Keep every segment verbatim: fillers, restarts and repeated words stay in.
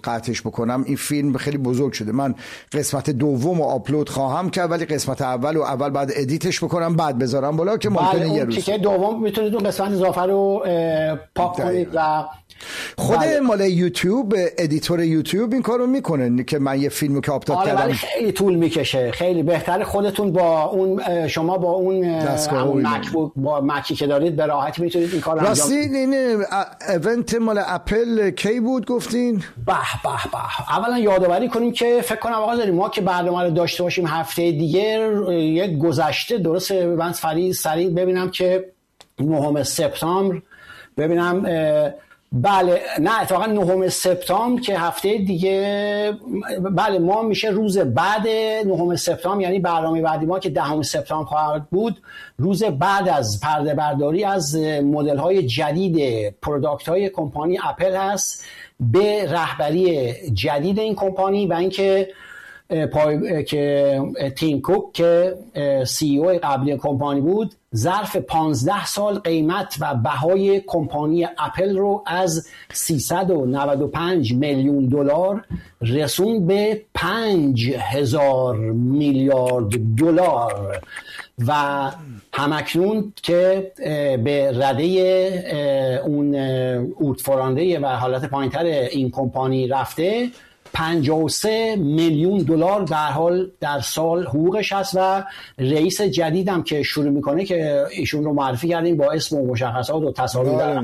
قطعش بکنم این فیلم خیلی بزرگ شده، من قسمت دوم رو آپلود خواهم کرد ولی قسمت اول و اول بعد ادیتش بکنم بعد بذارم بالا که ممکنه یه روز تیکه دوم میتونید اون قسمت اضافه رو پاک کنید و خود بله. مال یوتیوب ادیتور یوتیوب این کارو میکنه که من یه فیلمو که آپلود کردم خیلی طول میکشه، خیلی بهتره خودتون با اون شما با اون مکبوک با مکی که دارید به راحتی میتونید این کارو انجام بدید. راستی این ایونت مال اپل کی بود گفتین؟ به به به اولا یادآوری کنیم که فکر کنم آقا داریم ما که برنامه رو داشته باشیم هفته دیگه یک گذشته درسته من سریع سریع ببینم که نهم سپتامبر ببینم بله نه اتفاقا نهم سپتامبر که هفته دیگه بله ما میشه روز بعد نهم سپتامبر یعنی برنامه بعدی ما که دهم سپتامبر خواهد بود روز بعد از پرده برداری از مدل های جدید پروداکت های کمپانی اپل هست به رهبری جدید این کمپانی و اینکه پای... که تیم کوک که سی ای او قبلی کمپانی بود ظرف پانزده سال قیمت و بهای کمپانی اپل رو از سیصد و نود و پنج میلیون دلار رسون به پنج هزار میلیارد دلار و همکنون که به رده اون اورتفورانده و حالت پایینتر این کمپانی رفته پنجاه و سه میلیون دلار در حال در سال حقوقش هست و رئیس جدیدم که شروع میکنه که ایشون رو معرفی کردیم با اسم و مشخصات و تصاویر در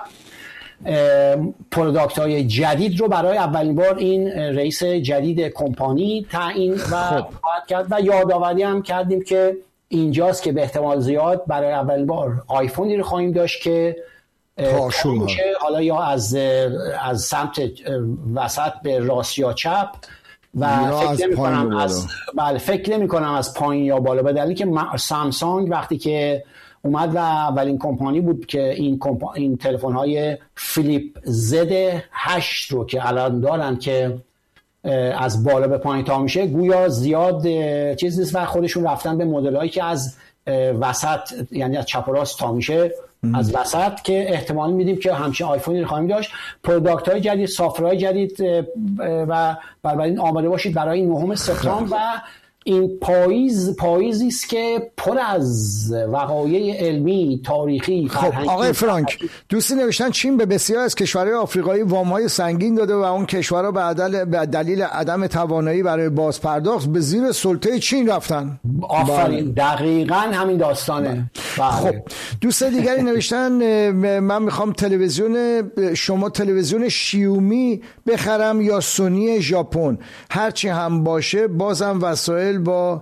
پروداکت های جدید رو برای اولین بار این رئیس جدید کمپانی تعیین و خواهد کرد و یادآوری هم کردیم که اینجاست که به احتمال زیاد برای اولین بار آیفونی رو خواهیم داشت که میشه حالا یا از از سمت وسط به راست یا چپ و فکر نمی کنم از بله فکر نمی کنم از پایین یا بالا به دلیلی که سامسونگ وقتی که اومد و اولین کمپانی بود که این کمپا... این تلفن های فلیپ زد هشت رو که الان دارن که از بالا به پایین تا میشه گویا زیاد چیز نیست و خودشون رفتن به مدل هایی که از وسط یعنی از چپ و راست تا میشه از وسط که احتمال میدیم که همچین آیفونی رو خواهیم داشت پروداکت های جدید سافرهای جدید و بنابراین آماده باشید برای نهم سپتامبر و این پاییز پاییزی است که پر از وقایع علمی تاریخی خب آقای فرانک دوستی نوشتن چین به بسیار از کشورهای آفریقایی وام‌های سنگین داده و اون کشورها به دلیل عدم توانایی برای بازپرداخت به زیر سلطه چین رفتن. آفرین دقیقاً همین داستانه. خب دوست دیگری نوشتن من میخوام تلویزیون شما تلویزیون شیومی بخرم یا سونی ژاپن هرچی هم باشه بازم وسایل با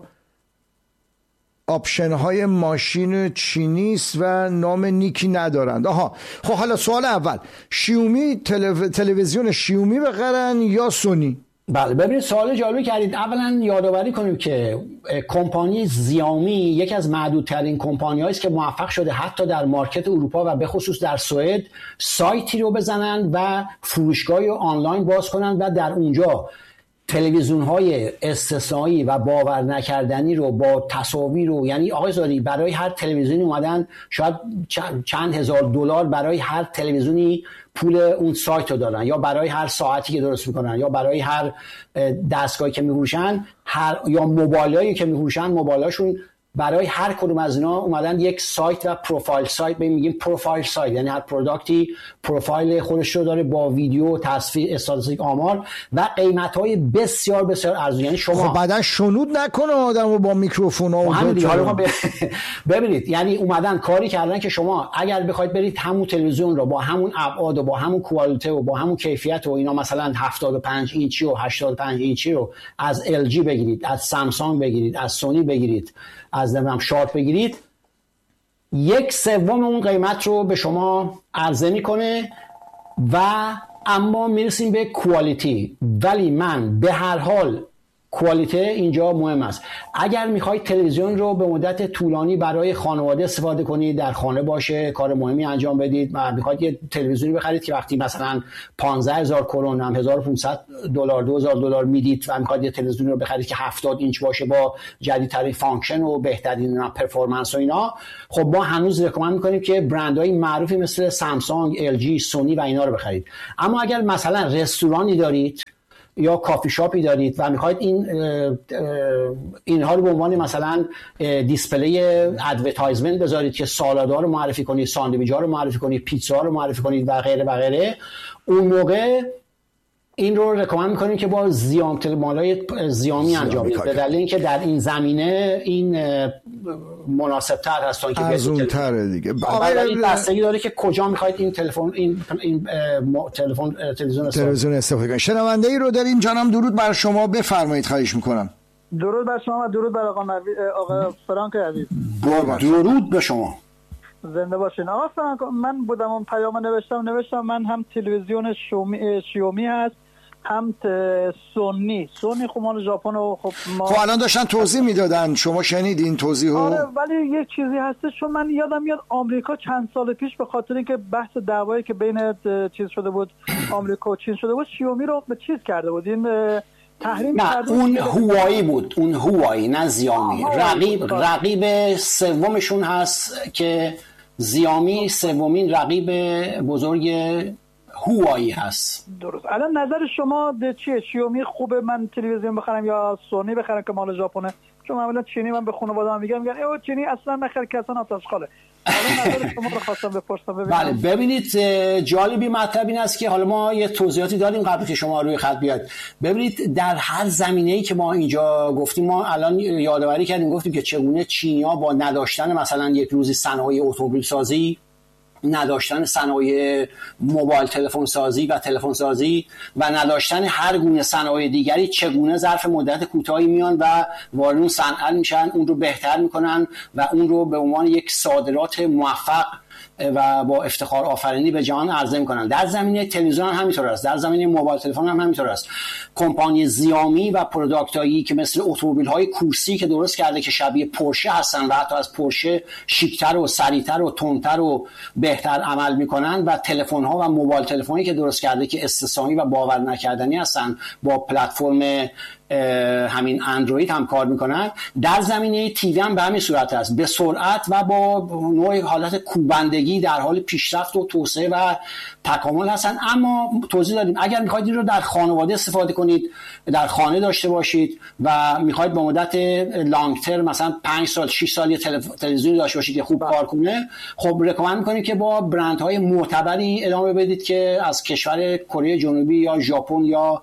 آپشن های ماشین چینی است و نام نیکی ندارند. آها خب حالا سوال اول شیومی تلو... تلویزیون شیومی بخرن یا سونی؟ بله ببینید سوال جالبی کردید. اولا یادآوری کنیم که کمپانی زیائومی یکی از معدودترین کمپانی‌هایی است که موفق شده حتی در مارکت اروپا و به خصوص در سوئد سایتی رو بزنن و فروشگاهی آنلاین باز کنن و در اونجا تلویزیون‌های استثنایی و باور نکردنی رو با تصاویر رو یعنی آقای زادی برای هر تلویزیونی اومدن شاید چند هزار دلار برای هر تلویزیونی پول اون سایت رو دارن یا برای هر ساعتی که درست میکنن یا برای هر دستگاهی که میفروشن هر یا موبایلایی که میفروشن موبایلاشون برای هر کدوم از اینا اومدن یک سایت و پروفایل سایت به میگیم پروفایل سایت یعنی هر پروداکتی پروفایل خودش رو داره با ویدیو تصویر استاتستیک آمار و قیمت‌های بسیار بسیار ارزون. یعنی شما خب بعدن شنود نکنه آدمو با میکروفون و حالا ب... ببینید یعنی اومدن کاری کردن که شما اگر بخواید برید همون تلویزیون رو با همون ابعاد و با همون کوالیته و با همون کیفیت و اینا مثلا هفتاد و پنج اینچی و هشتاد و پنج اینچی رو از ال جی بگیرید از سامسونگ بگیرید از سونی بگیرید از نمیدونم شارپ بگیرید یک سوم اون قیمت رو به شما عرضه میکنه و اما میرسیم به کوالیتی. ولی من به هر حال کوالیته اینجا مهم است. اگر میخواید تلویزیون رو به مدت طولانی برای خانواده استفاده کنید، در خانه باشه، کار مهمی انجام بدید و میخواید یه تلویزیونی بخرید که وقتی مثلا پانزده هزار کرون هم هزار و پانصد دلار دو هزار دلار میدید و میخواید یه تلویزیون رو بخرید که هفتاد اینچ باشه با جدیدترین فانکشن و بهترین پرفورمنس و اینا، خب ما هنوز رکامند میکنیم که برندهای معروفی مثل سامسونگ، ال جی، سونی و اینا رو بخرید. اما اگر مثلا رستورانی دارید یا کافی شاپی دارید و میخواید این اینها رو به عنوان مثلا دیسپلی ادورتایزمنت بذارید که سالادها رو معرفی کنید، ساندویچ‌ها رو معرفی کنید، پیتزا رو معرفی کنید و غیره و غیره، اون موقع این رو رکامند میکنیم که با زیام مالای زیامی انجام بدید، به دلیل اینکه در این زمینه این مناسب تر هستن که ارزون تره دیگه. ولی بستگی داره که کجا میخواید این تلفن این این تلفن تلویزیون تلویزیون استفاده کنید. شنونده ای رو داریم جانم، درود بر شما، بفرمایید خواهش میکنم. درود بر شما و درود بر آقا آقا فرانک عزیز. درود به شما، زنده باشین. آقا فرانک، من بودم اون پیام نوشتم نوشتم من هم تلویزیون شومی شیومی هست، هم سونی سونی خب مال ژاپن و خب ما خب الان داشتن توضیح میدادن، شما شنید این توضیحو؟ آره، ولی یک چیزی هستش چون من یادم میاد آمریکا چند سال پیش به خاطر اینکه بحث دعوایی که بین چیز شده بود آمریکا و چین شده بود، شیومی رو به چیز کرده بود، این تحریم کرده. اون هوایی بود، اون هوایی نه زیامی. رقیب رقیب سومشون هست که زیامی سومین رقیب بزرگ هوایی هست. درست. الان نظر شما چیه؟ شیومی خوبه من تلویزیون بخرم یا سونی بخرم که مال ژاپنه؟ چون معمولا چینی من به خانواده‌ام میگم میگن ای چینی اصلا نخر که اصلا آتش خاله. الان نظر شما رو خواستم بپرسم ببینم. بله ببینید، جالبی مطلب این است که حالا ما یه توضیحاتی داریم قبل که شما روی خط بیاد. ببینید در هر زمینه‌ای که ما اینجا گفتیم، ما الان یادآوری کردیم گفتیم که چگونه چینی‌ها با نداشتن مثلا یک روزی صنایع اتومبیل سازی، نداشتن صنایع موبایل تلفن سازی و تلفن سازی و نداشتن هر گونه صنایع دیگری، چگونه ظرف مدت کوتاهی میان و وارد اون صنعت میشن، اون رو بهتر میکنن و اون رو به عنوان یک صادرات موفق و با افتخار آفرینی به جهان عرضه میکنن. در زمینه تلویزیون هم همینطور است، در زمینه موبایل تلفن هم همینطور است. کمپانی زیامی و پروداکتایی که مثل اتومبیل های کورسی که درست کرده که شبیه پورشه هستن و حتی از پورشه شیکتر و سریعتر و تندتر و بهتر عمل میکنن، و تلفن ها و موبایل تلفنی که درست کرده که استثنایی و باور نکردنی هستن، با پلتفرم همین اندروید هم کار میکنن. در زمینه تیوی هم به همین صورت است، به سرعت و با نوع حالت کوبندگی در حال پیشرفت و توسعه و تکامل هستن. اما توضیح دادیم اگر میخواید این رو در خانواده استفاده کنید، در خانه داشته باشید و میخواید با مدت لانگ ترم مثلا پنج سال شش سال یه تلویزیون داشته باشید که خوب کار کنه، خب رکامند میکنیم که با برندهای معتبری ادامه بدید که از کشور کره جنوبی یا ژاپن یا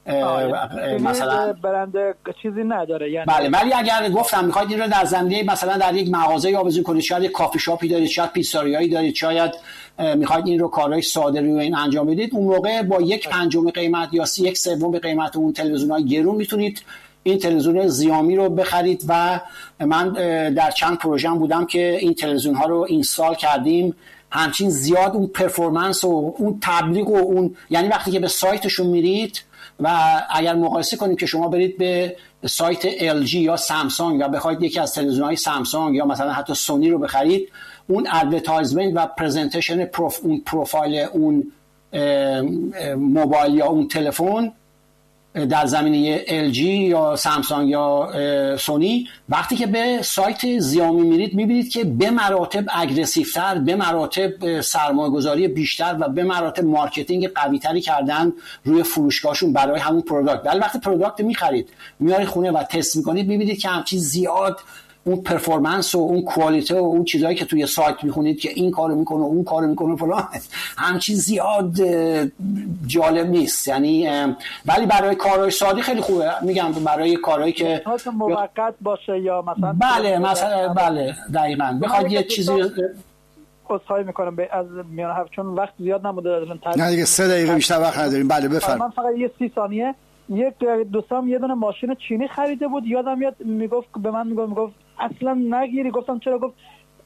مثلا برند چیزی نداره یعنی. بله، ولی اگر گفتم میخواید این رو در زمینه مثلا در یک مغازه آویزون کنید، شاید یک کافی شاپی دارید، شاید پیتزاریایی دارید، شاید میخواید این رو کارهای صادری و این انجام بدید، اون موقع با یک پنجم قیمت یا یک سوم قیمت اون تلویزیون‌های گرون میتونید این تلویزیون زیامی رو بخرید. و من در چند پروژه بودم که این تلویزیون ها رو اینستال کردیم، همچین زیاد اون پرفورمنس و اون تبلیغ و اون، یعنی وقتی که به سایتشون میرید و اگر مقایسه کنیم که شما برید به سایت ال جی یا سامسونگ و بخواید یکی از تلویزیون‌های سامسونگ یا مثلا حتی سونی رو بخرید، اون ادورتایزمنت و پرزنتیشن پروف اون پروفایل اون موبایل یا اون تلفن در زمینه ال جی یا سامسونگ یا سونی، وقتی که به سایت زیامی میرید میبینید که به مراتب اگریسیوتر، به مراتب سرمایه‌گذاری بیشتر و به مراتب مارکتینگ قوی‌تری کردن روی فروشگاهشون برای همون پروداکت. ولی وقتی پروداکت میخرید میارید خونه و تست میکنید میبینید که همچین زیاد اون پرفورمنس و اون کوالیته و اون چیزایی که توی سایت میخونید که این کارو میکنه و اون کارو میکنه فلان، همچین زیاد جالب نیست. یعنی ولی برای کارهای ساده خیلی خوبه، میگم برای کارهایی که موقت باشه یا مثلا بله مثلا بله دقیقاً بخواد یه چیزی خواهی میکنم از میان هفت، چون وقت زیاد نمونده. نه دیگه سه دقیقه بیشتر وقت نداریم. بله بفرمایید. من فقط یه سی ثانیه. یک دوستم یه دونه ماشین چینی خریده بود، یادم میاد میگفت به من میگفت میگفت اصلا نگیری. گفتم چرا؟ گفت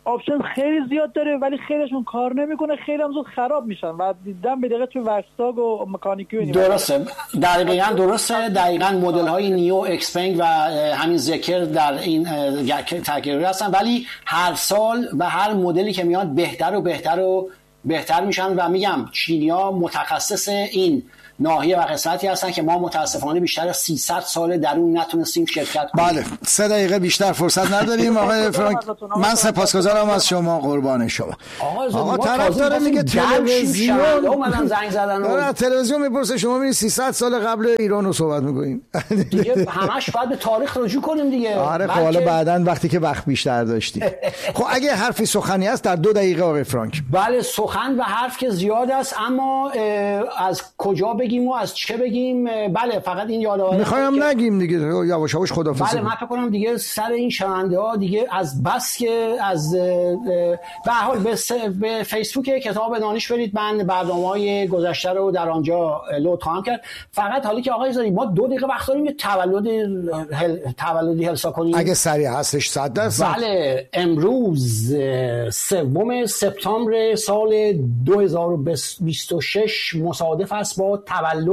آپشن خیلی زیاد داره ولی خیلیشون کار نمیکنه، خیلی هم زود خراب میشن و دیدم به دقیقه تو ورکستاگ و مکانیکی و درسته دقیقاً درسته دقیقاً مدل های نیو اکسپنگ و همین ذکر در این تغییری هستن، ولی هر سال و هر مدلی که میاد بهتر و بهتر و بهتر میشن و میگم چینی‌ها متخصص این ناحیه و قسمتی هستن که ما متاسفانه بیشتر از سیصد سال در اون نتونستیم شرکت کنیم. بله سه دقیقه بیشتر فرصت نداریم. آقای فرانک من سپاسگزارم از شما، قربان شما. آقا طرف داره میگه تلویزیون اومدن زنگ زدن و تلویزیون میپرسه شما میبینید سیصد سال قبل ایران رو صحبت میکنیم دیگه همش باید به تاریخ رجوع کنیم دیگه. آره خب حالا بعداً وقتی که وقت بیشتر داشتی. خب اگه حرفی سخنی هست در دو دقیقه آقای فرانک. بله سخن و حرف که زیاد است، اما از کجا بگیم و از چه بگیم؟ بله فقط این یادآوری میخوایم نگیم دیگه یواش یواش خدافظی. بله من فکر کنم دیگه سر این شنونده ها دیگه از بس که از به هر حال به فیسبوک کتاب دانش برید، من برنامه‌های گذشته رو در آنجا لود خواهم کرد. فقط حالی که آقای زاری ما دو دقیقه وقت داریم تولد هل... تولدی هلسا کنیم اگه سریع هستش صد درصد. بله امروز سوم سپتامبر سال دو هزار و بیست و شش مصادف است با تولد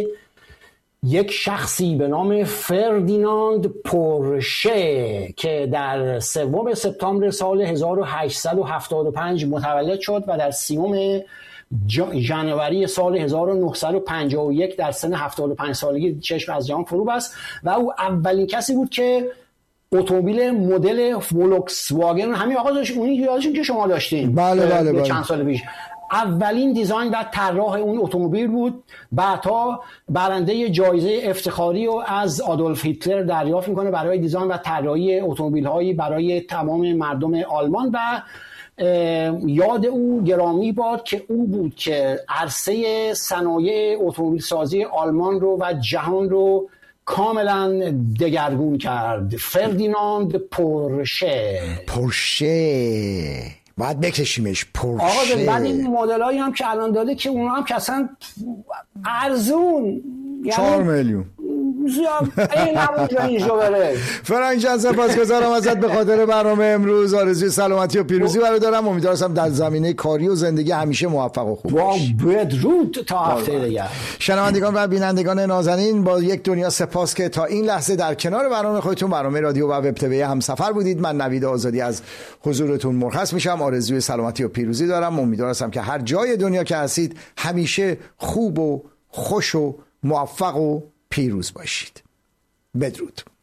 یک شخصی به نام فردیناند پورشه که در سوم سپتامبر سال هزار و هشتصد و هفتاد و پنج متولد شد و در سیوم ژانویه سال هزار و نهصد و پنجاه و یک در سن هفتاد و پنج سالگی چشم از جهان فرو بست و او اولین کسی بود که اتومبیل مدل فولکس واگن، همین آقا داشت اونی یادشون که شما داشتین بله بله بله چند سال پیش، اولین دیزاین و طراح اون اتومبیل بود. بعدها برنده جایزه افتخاری رو از آدولف هیتلر دریافت میکنه برای دیزاین و طراحی اتومبیل‌هایی برای تمام مردم آلمان و یاد او گرامی باد که او بود که عرصه صنایع اتومبیل سازی آلمان رو و جهان رو کاملا دگرگون کرد. فردیناند پورشه. پورشه باید بکشیمش پورشه. آقا بعد این مدلایی هم که الان داده که اونا هم که اصلا ارزون چهار میلیون زیاد این همونجا اینجا بره. فرانک جان سپاسگزارم ازت به خاطر برنامه امروز. آرزوی سلامتی و پیروزی برات دارم. امیدوارم در زمینه کاری و زندگی همیشه موفق و خوب باشی. بدرود تا هفته دیگه. شنوندگان و بینندگان نازنین با یک دنیا سپاس که تا این لحظه در کنار برنامه خودتون برنامه رادیو و وب تیوی همسفر بودید. من نوید آزادی از حضورتون مرخص میشم. آرزوی سلامتی و پیروزی دارم. امیدوارم که هر جای دنیا که هستید همیشه خوب و خوش و موفق و پیروز باشید. بدرود.